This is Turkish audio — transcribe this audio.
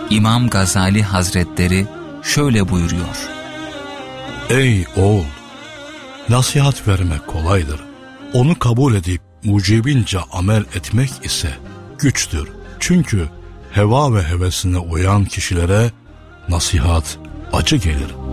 İmam Gazali Hazretleri şöyle buyuruyor: Ey oğul! Nasihat vermek kolaydır. Onu kabul edip mucibince amel etmek ise güçtür. Çünkü heva ve hevesine uyan kişilere nasihat acı gelir.